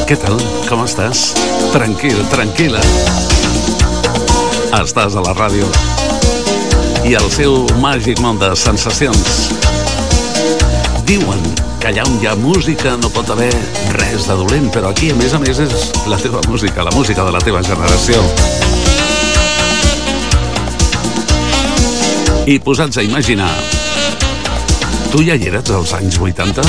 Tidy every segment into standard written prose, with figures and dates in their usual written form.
Què tal? Com estàs? Tranquil, tranquil·la. Estàs a la ràdio i el seu màgic món de sensacions. Diuen que allà on hi ha música no pot haver res de dolent, però aquí, a més, és la teva música, la música de la teva generació. I posats a imaginar, tu ja hi eres als anys 80?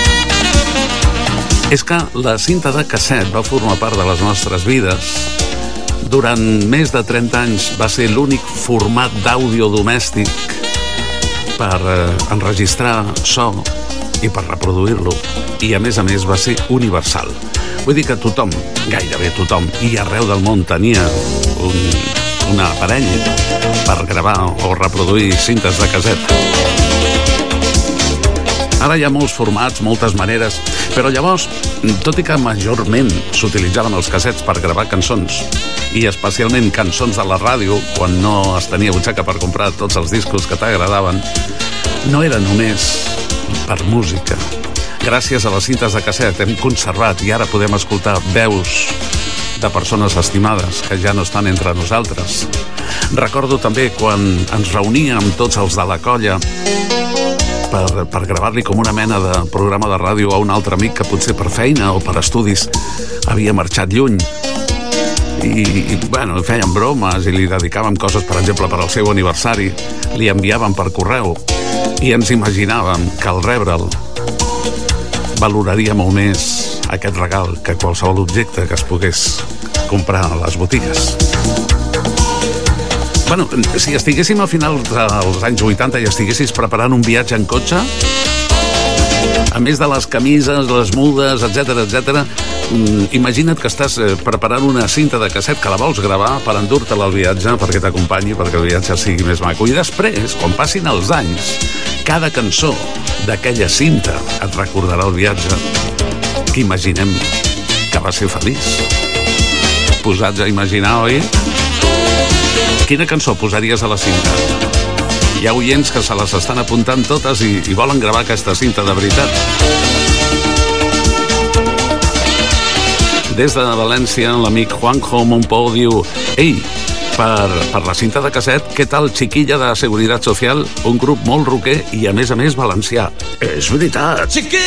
És que la cinta de casset va formar part de les nostres vides. Durant més de 30 anys va ser l'únic format d'àudio domèstic per enregistrar so i per reproduir-lo. I a més va ser universal. Vull dir que tothom, gairebé tothom, i arreu del món tenia un aparell per gravar o reproduir cintes de casset. Ara hi ha molts formats, moltes maneres, però llavors, tot i que majorment s'utilitzaven els cassets per gravar cançons, i especialment cançons de la ràdio, quan no es tenia butxaca per comprar tots els discos que t'agradaven, no era només per música. Gràcies a les cintes de casset hem conservat i ara podem escoltar veus de persones estimades que ja no estan entre nosaltres. Recordo també quan ens reuníem tots els de la colla per gravar-li com una mena de programa de ràdio a un altre amic que potser per feina o per estudis havia marxat lluny. I bueno, fèiem bromes i li dedicàvem coses, per exemple, per al seu aniversari. Li enviàvem per correu i ens imaginàvem que al rebre'l valoraria molt més aquest regal que qualsevol objecte que es pogués comprar a les botigues. Bueno, si estiguéssim a finals dels anys 80 i estiguessis preparant un viatge en cotxe, a més de les camises, les mudes, etc, imagina't que estàs preparant una cinta de casset que la vols gravar per endur-te-la al viatge, perquè t'acompanyi, perquè el viatge sigui més maco. I després, quan passin els anys, cada cançó d'aquella cinta et recordarà el viatge que imaginem que va ser feliç. Posats a imaginar, oi? Quina cançó posaries a la cinta? Hi ha oients que se les estan apuntant totes i volen gravar aquesta cinta de veritat. Des de València, l'amic Juanjo Montpou diu: ei, per la cinta de casset, què tal Chiquilla de Seguridad Social? Un grup molt roquer i a més valencià. És veritat.